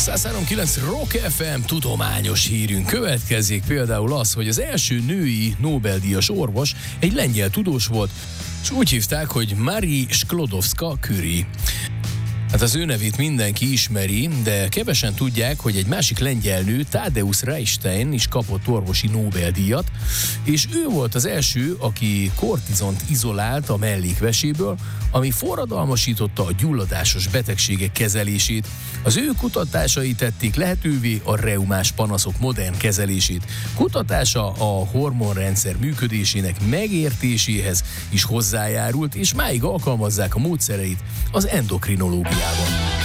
103.9 Rock FM tudományos hírünk következik, például az, hogy az első női Nobel-díjas orvos egy lengyel tudós volt, és úgy hívták, hogy Marie Sklodowska-Curie. Hát az ő nevét mindenki ismeri, de kevesen tudják, hogy egy másik lengyel nő, Tadeusz Reistein is kapott orvosi Nobel-díjat, és ő volt az első, aki kortizont izolált a mellékveséből, ami forradalmasította a gyulladásos betegségek kezelését. Az ő kutatásai tették lehetővé a reumás panaszok modern kezelését. Kutatása a hormonrendszer működésének megértéséhez is hozzájárult, és máig alkalmazzák a módszereit az endokrinológiában.